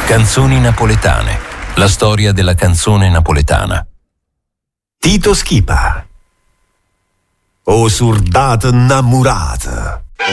Canzoni napoletane. La storia della canzone napoletana. Tito Schipa. O surdat innamorata.